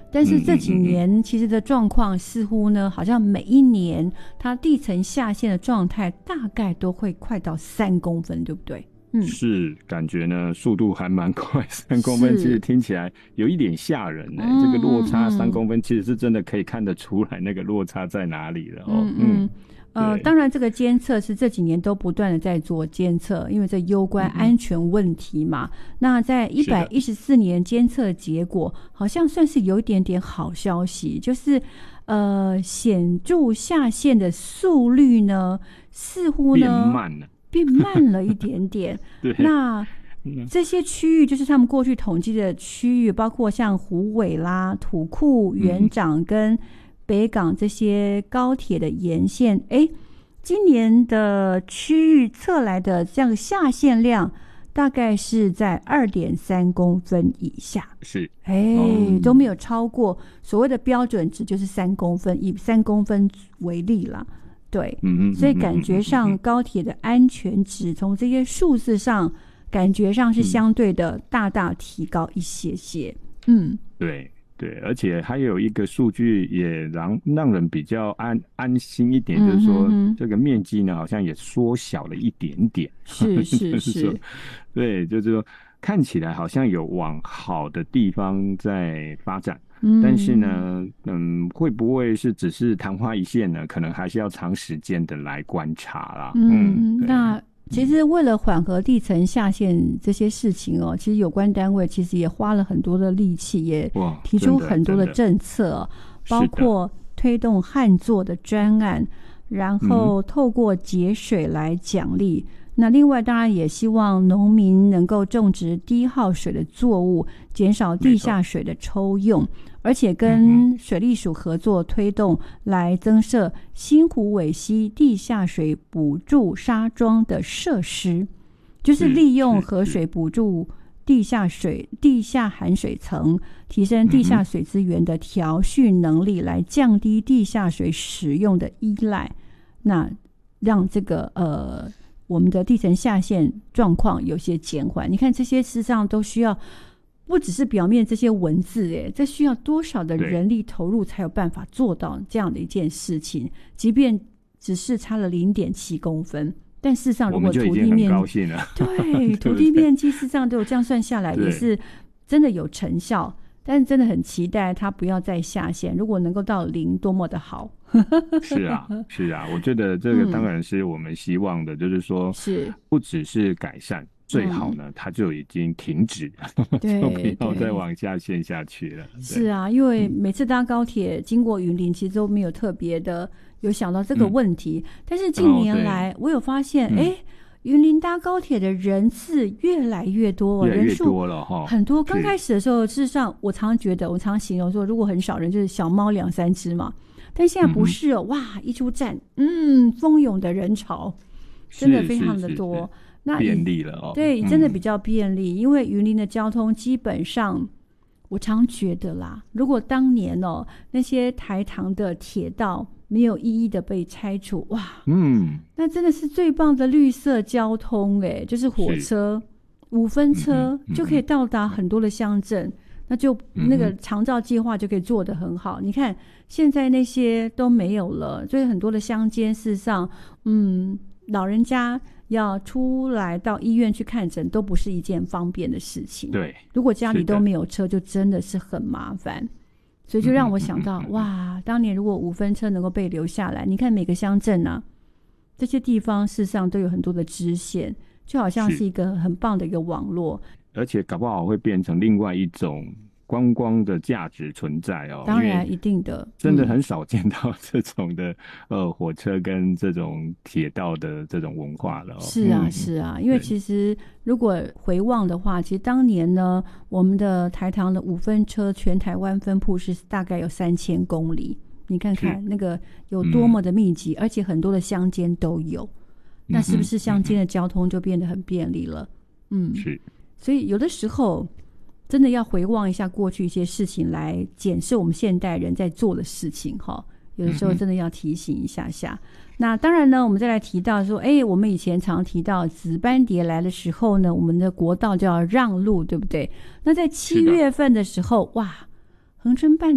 但是这几年其实的状况似乎呢，好像每一年它地层下陷的状态大概都会快到3公分，对不对？ 是，感觉呢速度还蛮快，3公分其实听起来有一点吓人呢。这个落差3公分其实是真的可以看得出来那个落差在哪里了当然这个监测是这几年都不断的在做监测，因为这攸关安全问题嘛。那在114年监测结果好像算是有一点点好消息，就是显著下陷的速率呢似乎呢变慢了一点点对， 那这些区域就是他们过去统计的区域，包括像虎尾啦、土库、元长跟北港这些高铁的沿线，今年的区域测来的这样下陷量大概是在 2.3 公分以下， 是都没有超过所谓的标准值，就是3公分，以3公分为例啦。对，所以感觉上高铁的安全值从这些数字上感觉上是相对的大大提高一些些。 对，而且还有一个数据也让人比较安心一点，就是说这个面积呢好像也缩小了一点点。 是对，就是说看起来好像有往好的地方在发展。但是呢会不会是只是昙花一现呢？可能还是要长时间的来观察啦。 那其实为了缓和地层下陷这些事情其实有关单位其实也花了很多的力气，也提出很多的政策，包括推动旱作的专案，然后透过节水来奖励。那另外当然也希望农民能够种植低耗水的作物，减少地下水的抽用，而且跟水利署合作推动来增设新湖尾溪地下水补助沙桩的设施，就是利用河水补助地下含水层，提升地下水资源的调蓄能力，来降低地下水使用的依赖，那让这个我们的地层下陷状况有些减缓。你看这些事实上都需要不只是表面这些文字，这需要多少的人力投入才有办法做到这样的一件事情，即便只是差了 0.7 公分，但事实上如果土地面对土地面积事实上都有这样算下来也是真的有成效，但是真的很期待它不要再下陷，如果能够到0多么的好。 是啊，我觉得这个当然是我们希望的，就是说不只是改善，最好呢它就已经停止对就不要再往下陷下去了。 是啊，因为每次搭高铁经过云林其实都没有特别的有想到这个问题，但是近年来我有发现云林搭高铁的人次越来越多， 越来越多了很多。刚开始的时候事实上我常常形容说如果很少人就是小猫2-3只嘛，但现在不是哇一出站蜂拥的人潮真的非常的多，那便利了对，真的比较便利，因为云林的交通基本上我常觉得啦，如果当年那些台糖的铁道没有一一的被拆除，哇那真的是最棒的绿色交通就是火车5分车就可以到达很多的乡镇，那就那个长照计划就可以做得很好。你看现在那些都没有了，所以很多的乡间事实上老人家要出来到医院去看诊都不是一件方便的事情。 对， 如果家里都没有车就真的是很麻烦，所以就让我想到哇，当年如果5分车能够被留下来，你看每个乡镇啊这些地方事实上都有很多的支线，就好像是一个很棒的一个网络， 而且搞不好会变成另外一种观光的价值存在当然一定的， 真的很少见到这种的火车跟这种铁道的这种文化了是啊，因为其实如果回望的话，其实当年呢我们的台糖的5分车全台湾分布是大概有3000公里，你看看那个有多么的密集，而且很多的乡间都有，那是不是乡间的交通就变得很便利了？ 是， 所以有的时候真的要回望一下过去一些事情来检视我们现代人在做的事情有的时候真的要提醒一下下。那当然呢我们再来提到说我们以前常提到紫斑蝶来的时候呢，我们的国道就要让路，对不对？那在7月份的时候哇，恒春半